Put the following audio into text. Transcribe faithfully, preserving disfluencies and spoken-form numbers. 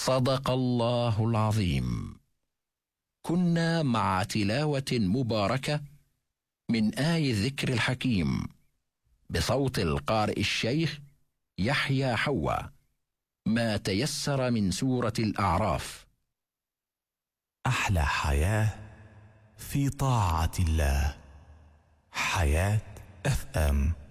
صدق الله العظيم. كنا مع تلاوة مباركة من آي الذكر الحكيم بصوت القارئ الشيخ يحيى حوا، ما تيسر من سورة الأعراف. أحلى حياة في طاعة الله. حياة اف ام.